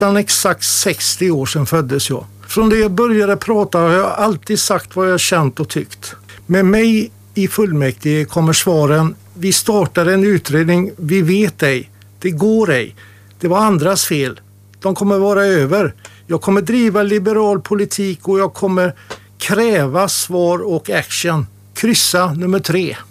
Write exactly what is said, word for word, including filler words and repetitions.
Exakt sextio år sedan föddes jag. Från det jag började prata har jag alltid sagt vad jag känt och tyckt. Med mig i fullmäktige kommer svaren: vi startar en utredning, vi vet ej, det går ej, det var andras fel, de kommer vara över. Jag kommer driva liberal politik och jag kommer kräva svar och action. Kryssa nummer tre.